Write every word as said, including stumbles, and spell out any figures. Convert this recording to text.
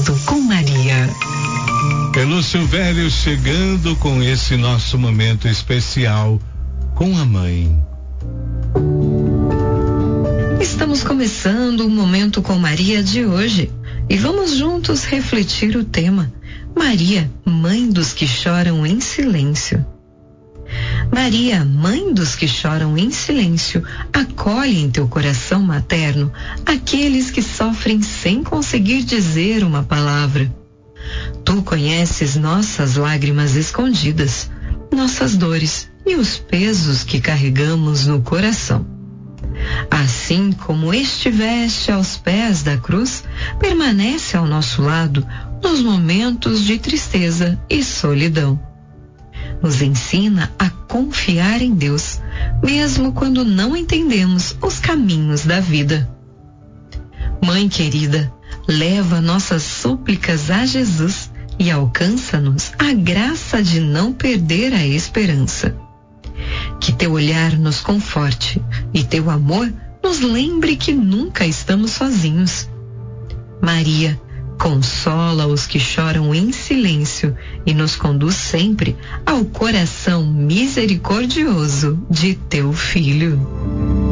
Momento com Maria. É Lúcio Velho chegando com esse nosso momento especial com a mãe. Estamos começando o Momento com Maria de hoje e vamos juntos refletir o tema Maria, mãe dos que choram em silêncio. Maria, mãe dos que choram em silêncio, acolhe em teu coração materno aqueles que sofrem sem conseguir dizer uma palavra. Tu conheces nossas lágrimas escondidas, nossas dores e os pesos que carregamos no coração. Assim como estiveste aos pés da cruz, permanece ao nosso lado nos momentos de tristeza e solidão. Nos ensina a confiar em Deus, mesmo quando não entendemos os caminhos da vida. Mãe querida, leva nossas súplicas a Jesus e alcança-nos a graça de não perder a esperança. Que teu olhar nos conforte e teu amor nos lembre que nunca estamos sozinhos. Maria, consola os que choram em silêncio e nos conduz sempre ao coração misericordioso de teu Filho.